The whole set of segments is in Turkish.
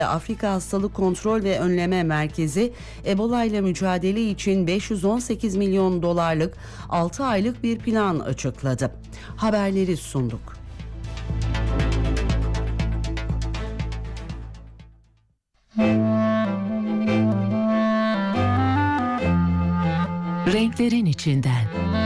Afrika Hastalık Kontrol ve Önleme Merkezi, Ebola ile mücadele için 518 milyon dolarlık 6 aylık bir plan açıkladı. Haberleri sunduk. Renklerin içinden.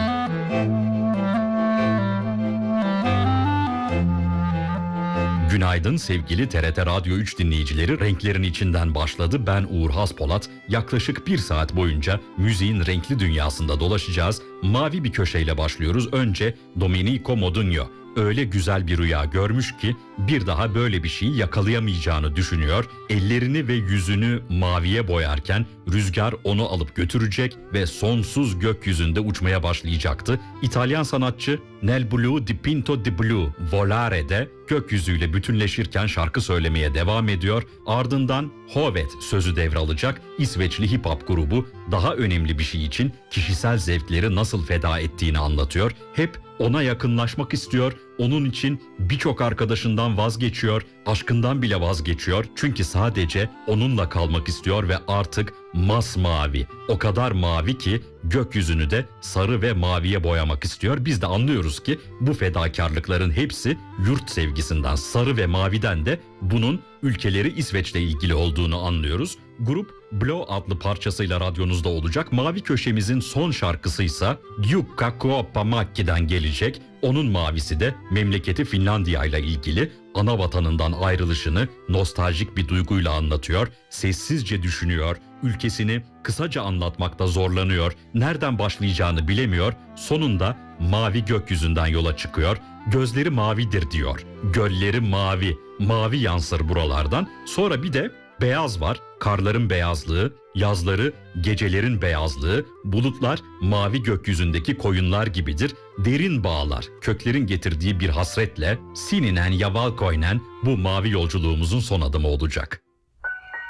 Günaydın sevgili TRT Radyo 3 dinleyicileri. Renklerin içinden başladı. Ben Uğur Haspolat. Yaklaşık 1 saat boyunca müziğin renkli dünyasında dolaşacağız. Mavi bir köşeyle başlıyoruz. Önce Domenico Modugno. Öyle güzel bir rüya görmüş ki bir daha böyle bir şey yakalayamayacağını düşünüyor. Ellerini ve yüzünü maviye boyarken rüzgar onu alıp götürecek ve sonsuz gökyüzünde uçmaya başlayacaktı. İtalyan sanatçı Nel Blu Dipinto di Blu Volare'de gökyüzüyle bütünleşirken şarkı söylemeye devam ediyor. Ardından Hovet sözü devralacak. İsveçli hip hop grubu daha önemli bir şey için kişisel zevkleri nasıl feda ettiğini anlatıyor. Hep ona yakınlaşmak istiyor. Onun için birçok arkadaşından vazgeçiyor, aşkından bile vazgeçiyor. Çünkü sadece onunla kalmak istiyor ve artık masmavi. O kadar mavi ki gökyüzünü de sarı ve maviye boyamak istiyor. Biz de anlıyoruz ki bu fedakarlıkların hepsi yurt sevgisinden, sarı ve maviden de bunun ülkeleri İsveç'le ilgili olduğunu anlıyoruz. Grup Blow adlı parçasıyla radyonuzda olacak. Mavi köşemizin son şarkısıysa Jukka Kuoppamäki'den gelecek. Onun mavisi de memleketi Finlandiya ile ilgili, ana vatanından ayrılışını nostaljik bir duyguyla anlatıyor. Sessizce düşünüyor, ülkesini kısaca anlatmakta zorlanıyor, nereden başlayacağını bilemiyor. Sonunda mavi gökyüzünden yola çıkıyor. Gözleri mavidir diyor. Gölleri mavi, mavi yansır buralardan. Sonra bir de beyaz var. Karların beyazlığı, yazları gecelerin beyazlığı, bulutlar mavi gökyüzündeki koyunlar gibidir. Derin bağlar, köklerin getirdiği bir hasretle Sininen Yavalkoinen bu mavi yolculuğumuzun son adımı olacak.